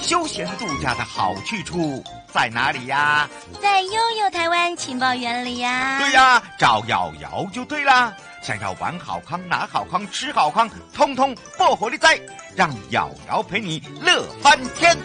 休闲度假的好去处在哪里呀？ 在悠悠台湾情报园里呀。 对呀，找瑶瑶就对啦。想要玩好康、拿好康、吃好康，通通不活力在，让瑶瑶陪你乐翻天。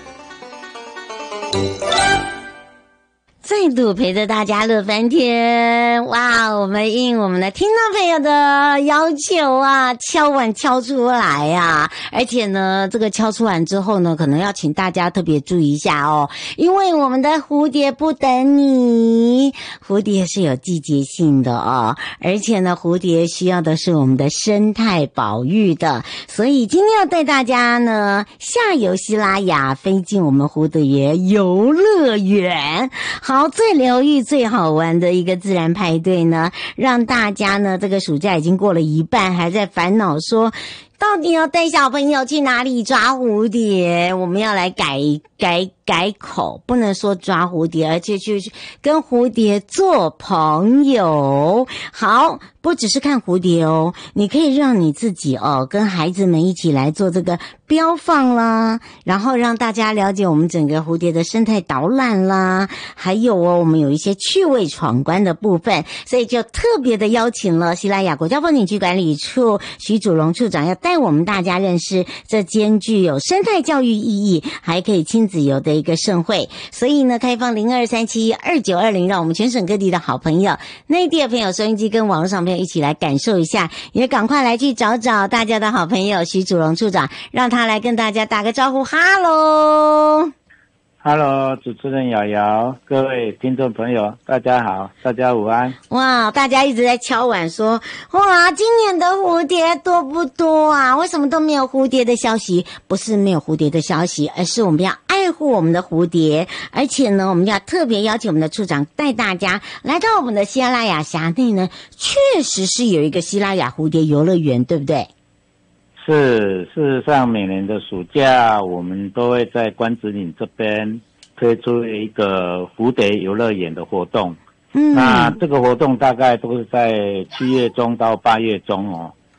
再度陪着大家乐翻天，哇！我们应我们的听众朋友的要求啊，敲碗敲出来啊！而且呢，这个敲出完之后呢，可能要请大家特别注意一下哦，因为我们的蝴蝶不等你，蝴蝶是有季节性的哦，而且呢，蝴蝶需要的是我们的生态保育的，所以今天要带大家呢下游西拉雅，飞进我们蝴蝶游乐园。好，最疗愈、最好玩的一个自然派对呢，让大家呢这个暑假已经过了一半，还在烦恼说到底要带小朋友去哪里抓蝴蝶？我们要来改口，不能说抓蝴蝶，而且去跟蝴蝶做朋友。好，不只是看蝴蝶哦，你可以让你自己哦，跟孩子们一起来做这个标放啦，然后让大家了解我们整个蝴蝶的生态导览啦，还有哦，我们有一些趣味闯关的部分，所以就特别的邀请了西拉雅国家风景区管理处徐祖龙处长，要带我们大家认识这兼具有生态教育意义，还可以亲子游的一个盛会。所以呢，开放02372920，让我们全省各地的好朋友、内地的朋友、收音机跟网络上朋友一起来感受一下，也赶快来去找找大家的好朋友徐祖龙处长，让他来跟大家打个招呼。哈喽 Hello， 主持人瑶瑶，各位听众朋友，大家好，大家午安。 哇，大家一直在敲碗说，哇，今年的蝴蝶多不多啊？为什么都没有蝴蝶的消息？不是没有蝴蝶的消息，而是我们要爱护我们的蝴蝶，而且呢，我们要特别邀请我们的处长带大家来到我们的西拉雅辖内呢，确实是有一个西拉雅蝴蝶游乐园，对不对？ 是，事实上每年的暑假，我们都会在关子岭这边推出一个蝴蝶游乐园的活动。那这个活动大概都是在7月中到8月中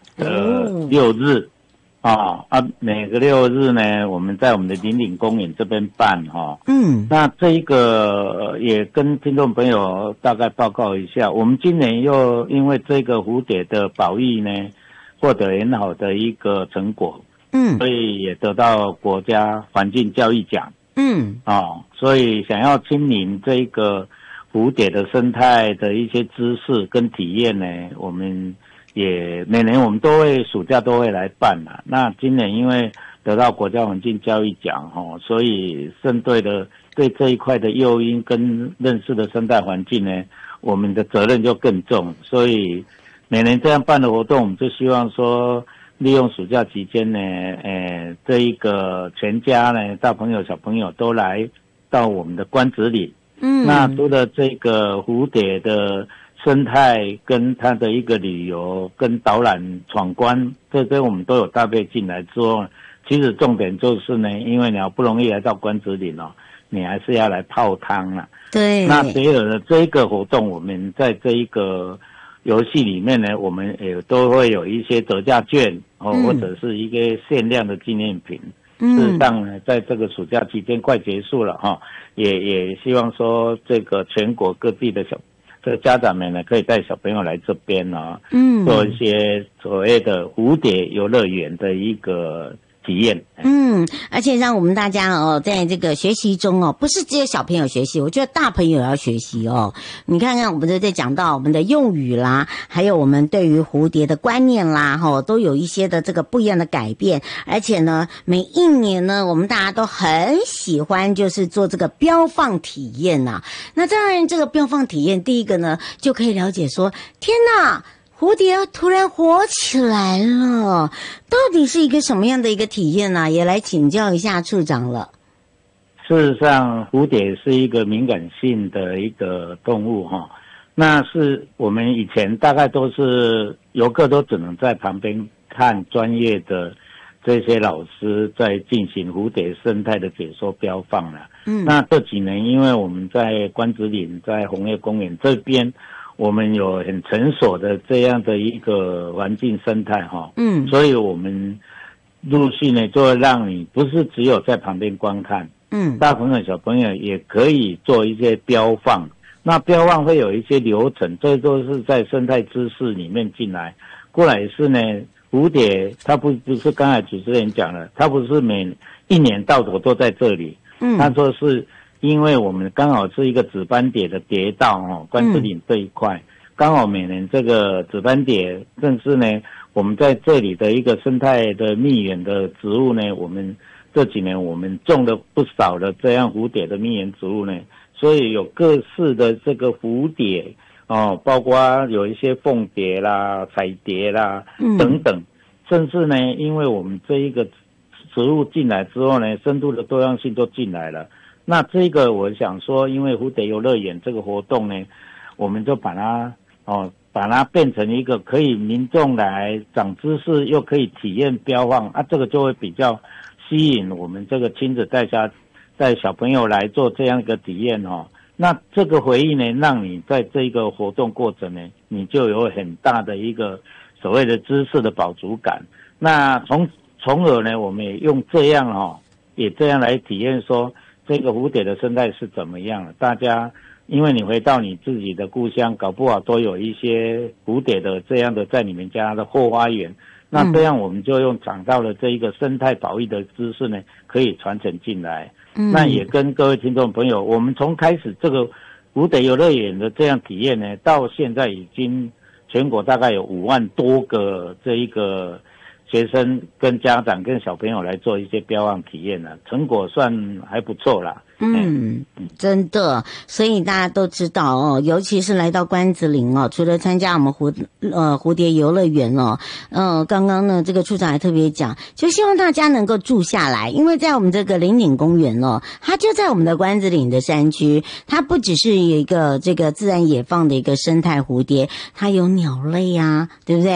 6日每个6日呢，我们在我们的林岭公园这边办那这一个也跟听众朋友大概报告一下，我们今年又因为这个蝴蝶的保育呢，获得很好的一个成果，所以也得到国家环境教育奖，所以想要亲临这个蝴蝶的生态的一些知识跟体验呢，我们也每年我们都会暑假都会来办啦。那今年因为得到国家环境教育奖所以针对的对这一块的诱因跟认识的生态环境呢，我们的责任就更重，所以每年这样办的活动，我们就希望说，利用暑假期间呢，这一个全家呢，大朋友小朋友都来到我们的关子岭。那除了这个蝴蝶的生态跟它的一个旅游跟导览闯关，这些我们都有搭配进来之后，其实重点就是呢，因为你好不容易来到关子岭你还是要来泡汤啦。 对。 那结合了这一个活动，我们在这一个游戏里面呢，我们也都会有一些折价券或者是一个限量的纪念品。事实上呢，在这个暑假期间快结束了也希望说这个全国各地的这个家长们呢，可以带小朋友来这边做一些所谓的蝴蝶游乐园的一个体验。 而且让我们大家在这个学习中不是只有小朋友学习，我觉得大朋友也要学习你看看我们都在讲到我们的用语啦，还有我们对于蝴蝶的观念啦都有一些的这个不一样的改变。而且呢，每一年呢，我们大家都很喜欢就是做这个标放体验那当然这个标放体验，第一个呢就可以了解说，天哪，蝴蝶突然活起来了，到底是一个什么样的一个体验呢？也来请教一下处长了。 事实上，蝴蝶是一个敏感性的一个动物那是我们以前大概都是游客都只能在旁边看专业的这些老师在进行蝴蝶生态的解说标放了。那这几年因为我们在关子岭在红叶公园这边，我们有很成熟的这样的一个环境生态所以我们陆续呢就会让你不是只有在旁边观看，大朋友小朋友也可以做一些标放。那标放会有一些流程，这都是在生态知识里面进来。过来是呢，蝴蝶它不是刚才主持人讲了，它不是每一年到头都在这里，他说是因为我们刚好是一个紫斑蝶的蝶道关子岭这一块，刚好每年这个紫斑蝶正是呢我们在这里的一个生态的蜜源的植物呢，我们这几年我们种了不少的这样蝴蝶的蜜源植物呢，所以有各式的这个蝴蝶包括有一些凤蝶啦、彩蝶啦等等，甚至呢，因为我们这一个植物进来之后呢，深度的多样性都进来了。那这个我想说，因为蝴蝶游乐园这个活动呢，我们就把它变成一个可以民众来长知识又可以体验标放这个就会比较吸引我们这个亲子带小朋友来做这样一个体验那这个回忆呢，让你在这个活动过程呢，你就有很大的一个所谓的知识的饱足感。那从而呢，我们也用这样也这样来体验说这个蝴蝶的生态是怎么样的。大家因为你回到你自己的故乡，搞不好都有一些蝴蝶的这样的在你们家的后花园。那这样我们就用讲到了这一个生态保育的知识呢，可以传承进来。那也跟各位听众朋友，我们从开始这个蝴蝶游乐园的这样体验呢，到现在已经全国大概有5万多个这一个学生跟家长跟小朋友来做一些标放体验了，成果算还不错啦。 真的，所以大家都知道尤其是来到关子岭除了参加我们蝴蝶游乐园刚刚呢这个处长还特别讲，就希望大家能够住下来，因为在我们这个林岭公园它就在我们的关子岭的山区，它不只是有一个这个自然野放的一个生态蝴蝶，它有鸟类对不对？